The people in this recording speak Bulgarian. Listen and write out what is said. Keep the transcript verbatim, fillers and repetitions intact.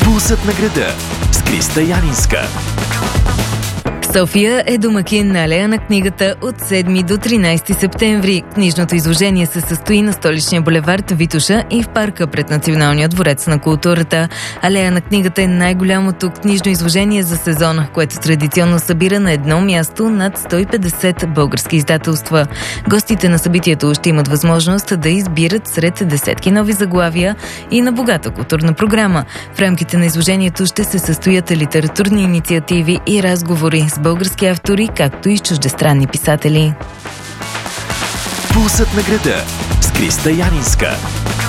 Пулсът на града с Криста Янинска. София е домакин на Алея на книгата от седми до тринайсети септември. Книжното изложение се състои на столичния булевард Витоша и в парка пред Националния дворец на културата. Алея на книгата е най-голямото книжно изложение за сезона, което традиционно събира на едно място над сто и петдесет български издателства. Гостите на събитието ще имат възможност да избират сред десетки нови заглавия и на богата културна програма. В рамките на изложението ще се състоят литературни инициативи и разговори с български автори, както и с чуждестранни писатели. Пулсът на града с Криста Янинска.